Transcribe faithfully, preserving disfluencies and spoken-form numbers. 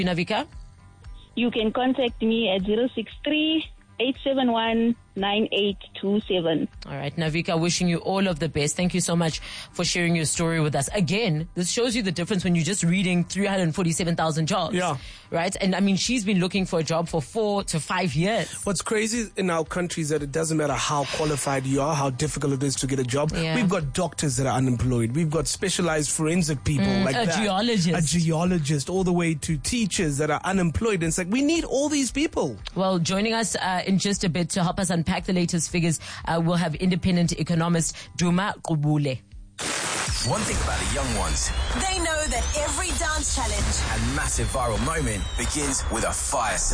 Navika? You can contact me at zero six three, eight seven one, nine eight two seven. All right, Navika, wishing you all of the best. Thank you so much for sharing your story with us. Again, this shows you the difference when you're just reading three hundred forty-seven thousand jobs. Yeah. Right? And I mean, she's been looking for a job for four to five years. What's crazy in our country is that it doesn't matter how qualified you are, how difficult it is to get a job. Yeah. We've got doctors that are unemployed. We've got specialized forensic people Mm, like a that. geologist. A geologist, all the way to teachers that are unemployed. And it's like, we need all these people. Well, joining us uh, in just a bit to help us unpack the latest figures, uh, we'll have independent economist Duma Qubule. One thing about the young ones, They know that every dance challenge and massive viral moment begins with a fire